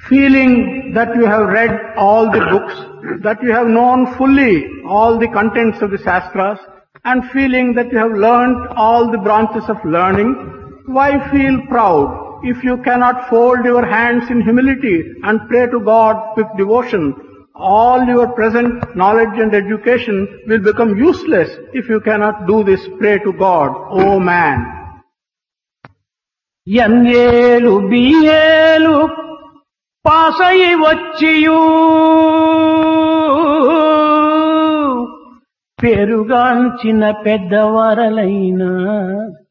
feeling that you have read all the books, that you have known fully all the contents of the Shastras, and feeling that you have learnt all the branches of learning, why feel proud if you cannot fold your hands in humility and pray to God with devotion? All your present knowledge and education will become useless if you cannot do this pray to God, O man. ఎన్నేలు బిఏలు పాసయి వచ్చియు పేరుగాంచిన పెద్దవారలైనా